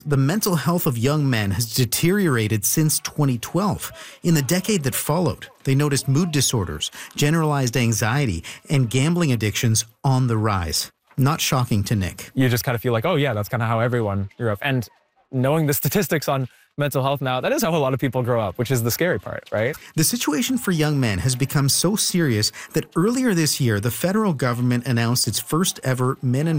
The mental health of young men has deteriorated since 2012. In the decade that followed, they noticed mood disorders, generalized anxiety, and gambling addictions on the rise. Not shocking to Nick. You just kind of feel like, oh yeah, that's kind of how everyone grew up. And knowing the statistics on mental health now, that is how a lot of people grow up, which is the scary part, right? The situation for young men has become so serious that earlier this year, the federal government announced its first ever men and